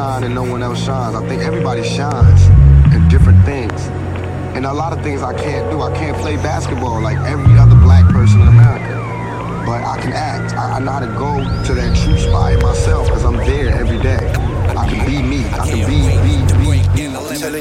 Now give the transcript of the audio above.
shine and no one else shines. I think everybody shines in different things. And a lot of things I can't do. I can't play basketball like every other black person in America. But I can act. I know how to go to that true spot in my